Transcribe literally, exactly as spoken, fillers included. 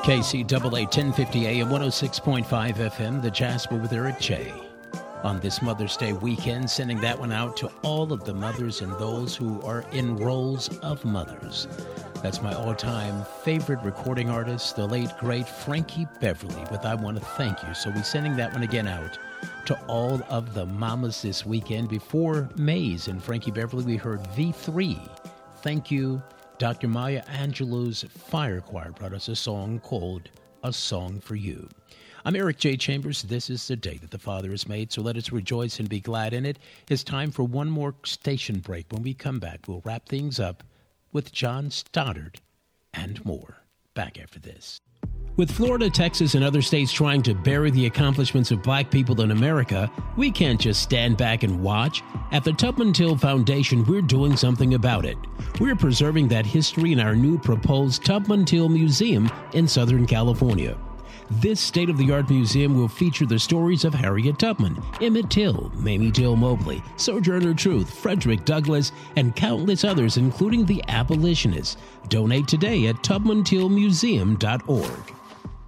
K C A A ten fifty A M, one oh six point five F M, The Jasper with Eric J. On this Mother's Day weekend, sending that one out to all of the mothers and those who are in roles of mothers. That's my all-time favorite recording artist, the late, great Frankie Beverly, but I want to thank you. So we're sending that one again out to all of the mamas this weekend. Before Mays and Frankie Beverly, we heard V three. Thank you. Doctor Maya Angelou's Fire Choir brought us a song called A Song for You. I'm Eric J. Chambers. This is the day that the Father has made, so let us rejoice and be glad in it. It's time for one more station break. When we come back, we'll wrap things up with John Stoddard and more. Back after this. With Florida, Texas, and other states trying to bury the accomplishments of black people in America, we can't just stand back and watch. At the Tubman Till Foundation, we're doing something about it. We're preserving that history in our new proposed Tubman Till Museum in Southern California. This state-of-the-art museum will feature the stories of Harriet Tubman, Emmett Till, Mamie Till Mobley, Sojourner Truth, Frederick Douglass, and countless others, including the abolitionists. Donate today at tubman till museum dot org.